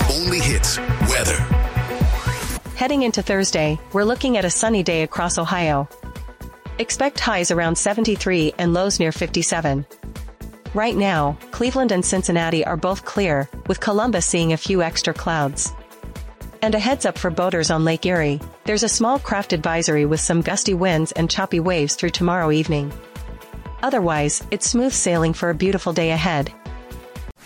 only hits weather. Heading into Thursday, we're looking at a sunny day across Ohio. Expect highs around 73 and lows near 57. Right now, Cleveland and Cincinnati are both clear, with Columbus seeing a few extra clouds. And a heads up for boaters on Lake Erie, there's a small craft advisory with some gusty winds and choppy waves through tomorrow evening. Otherwise, it's smooth sailing for a beautiful day ahead.